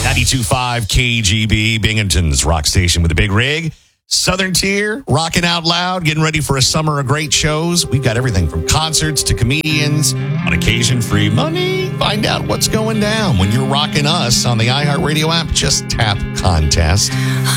92.5 KGB, Binghamton's rock station with a big rig. Southern Tier, rocking out loud, getting ready for a summer of great shows. We've got everything from concerts to comedians, on occasion free money. Find out what's going down when you're rocking us on the iHeartRadio app. Just tap contest.